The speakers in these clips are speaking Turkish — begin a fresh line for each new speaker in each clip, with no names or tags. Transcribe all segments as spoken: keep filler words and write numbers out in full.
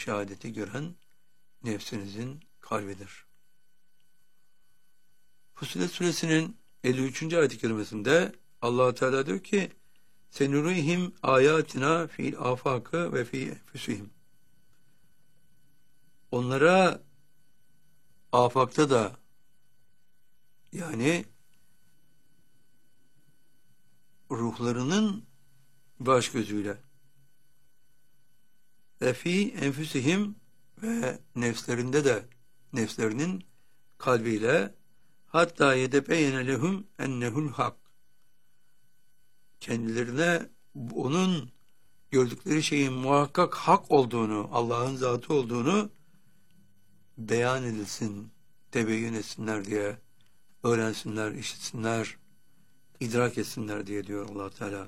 şehadeti gören nefsinizin kalbidir. Fussilet suresinin elli üçüncü ayet-i kerimesinde Allah Teala diyor ki: "Senurihim ayatina fil afakı ve fi enfusihim." Onlara afakta da, yani ruhlarının baş gözüyle, ve fi enfusihim ve nefslerinde de, nefslerinin kalbiyle, hatta yedebeyene lehum ennehul hak, kendilerine onun gördükleri şeyin muhakkak hak olduğunu, Allah'ın zatı olduğunu beyan edilsin, tebeyyün etsinler diye, öğrensinler, işitsinler, idrak etsinler diye diyor Allah Teala.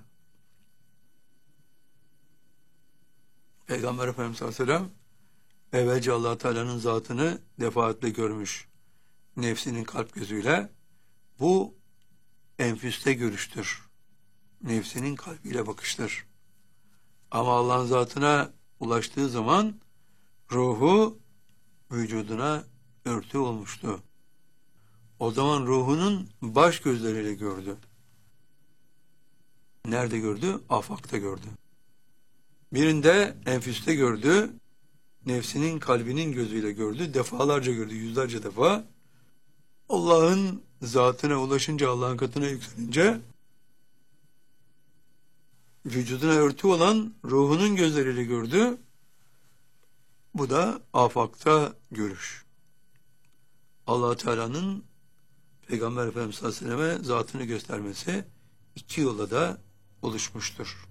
Peygamber Efendimiz sallallahu aleyhi ve sellem evvelce Allah Teala'nın zatını defaatle görmüş, nefsinin kalp gözüyle. Bu enfüste görüştür, nefsinin kalbiyle bakıştır. Ama Allah'ın zatına ulaştığı zaman ruhu vücuduna örtü olmuştu. O zaman ruhunun baş gözleriyle gördü. Nerede gördü? Afakta gördü. Birinde enfüste gördü, nefsinin kalbinin gözüyle gördü, defalarca gördü, yüzlerce defa. Allah'ın zatına ulaşınca, Allah'ın katına yükselince, vücuduna örtü olan ruhunun gözleriyle gördü. Bu da afakta görüş. Allah Teala'nın Peygamber Efendimiz sallallahu aleyhi ve selleme zatını göstermesi iki yola da oluşmuştur.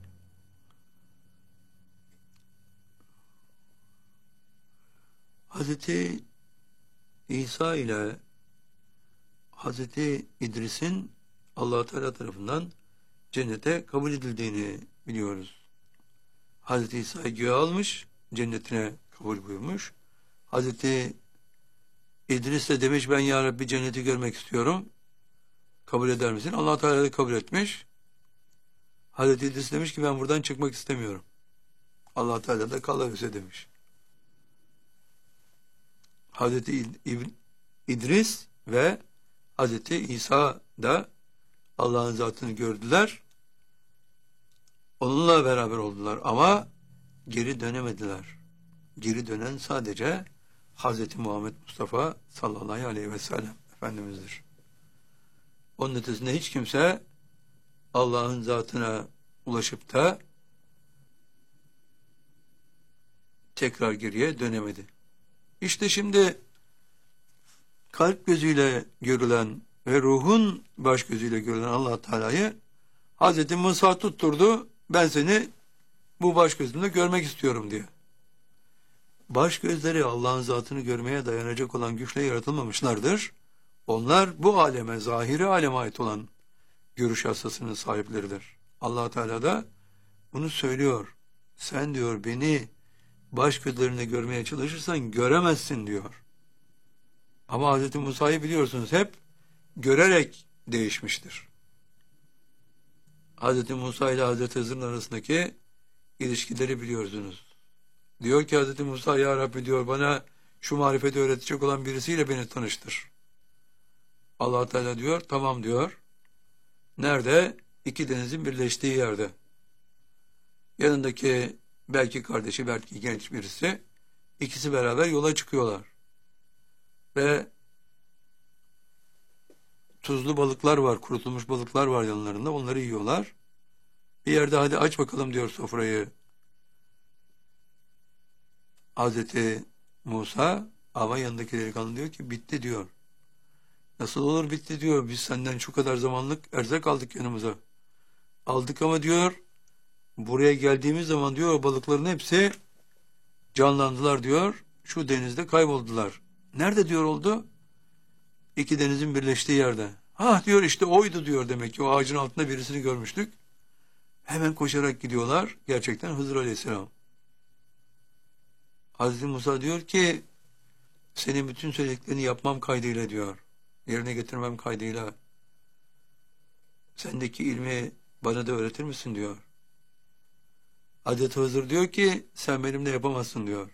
Hazreti İsa ile Hazreti İdris'in Allah Teala tarafından cennete kabul edildiğini biliyoruz. Hazreti İsa'yı göğe almış, cennetine kabul buyurmuş. Hazreti İdris de demiş, ben ya Rabbi cenneti görmek istiyorum, kabul eder misin? Allah Teala da kabul etmiş. Hazreti İdris demiş ki, ben buradan çıkmak istemiyorum. Allah Teala da kal öyleyse demiş. Hazreti İdris ve Hazreti İsa da Allah'ın zatını gördüler. Onunla beraber oldular ama geri dönemediler. Geri dönen sadece Hazreti Muhammed Mustafa sallallahu aleyhi ve sellem Efendimiz'dir. Onun ötesinde hiç kimse Allah'ın zatına ulaşıp da tekrar geriye dönemedi. İşte şimdi kalp gözüyle görülen ve ruhun baş gözüyle görülen Allah Teala'yı Hazreti Musa tutturdu, ben seni bu baş gözümle görmek istiyorum diye. Baş gözleri Allah'ın zatını görmeye dayanacak olan güçle yaratılmamışlardır. Onlar bu aleme, zahiri aleme ait olan görüş hassasının sahipleridir. Allah Teala da bunu söylüyor. Sen diyor beni baş gözlerine görmeye çalışırsan göremezsin diyor. Ama Hazreti Musa'yı biliyorsunuz hep görerek değişmiştir. Hazreti Musa ile Hazreti Hızır'ın arasındaki ilişkileri biliyorsunuz. Diyor ki Hazreti Musa, ya Rabbi diyor, bana şu marifeti öğretecek olan birisiyle beni tanıştır. Allah Teala diyor, tamam diyor. Nerede? İki denizin birleştiği yerde. Yanındaki belki kardeşi, belki genç birisi. İkisi beraber yola çıkıyorlar. Ve tuzlu balıklar var, kurutulmuş balıklar var yanlarında. Onları yiyorlar. Bir yerde hadi aç bakalım diyor sofrayı Hazreti Musa, ama yanındaki delikanlı diyor ki bitti diyor. Nasıl olur bitti diyor. Biz senden şu kadar zamanlık erzak aldık yanımıza. Aldık ama diyor buraya geldiğimiz zaman diyor o balıkların hepsi canlandılar diyor. Şu denizde kayboldular. Nerede diyor oldu? İki denizin birleştiği yerde. Ha diyor işte oydu diyor, demek ki o ağacın altında birisini görmüştük. Hemen koşarak gidiyorlar. Gerçekten Hızır Aleyhisselam. Hazreti Musa diyor ki senin bütün söylediklerini yapmam kaydıyla diyor. Yerine getirmem kaydıyla. Sendeki ilmi bana da öğretir misin diyor. Hazreti Hızır diyor ki sen benimle yapamazsın diyor.